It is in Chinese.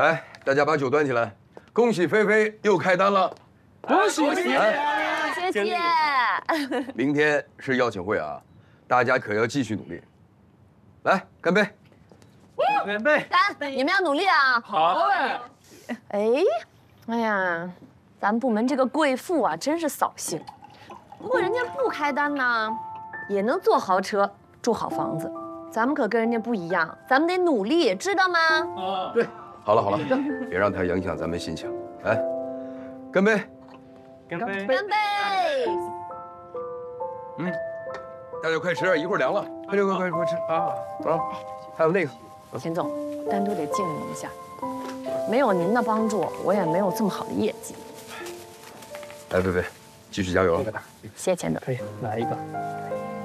来，大家把酒端起来，恭喜菲菲又开单了， 恭喜！ 谢谢。 明天是邀请会啊，大家可要继续努力。来，干杯！ 干杯！ 干！你们要努力啊！ 好嘞。 哎呀，咱部门这个贵妇啊，真是扫兴。如果人家不开单呢，也能坐豪车、住好房子。咱们可跟人家不一样，咱们得努力，知道吗？ 对，好了，别让它影响咱们心情。来，干杯！ 干杯！ 干杯！ 大家快吃，一会儿凉了。快吃啊！还有那个， 钱总，单独得敬您一下，没有您的帮助，我也没有这么好的业绩。 来，菲菲，继续加油。 谢谢钱总。 可以，来一个。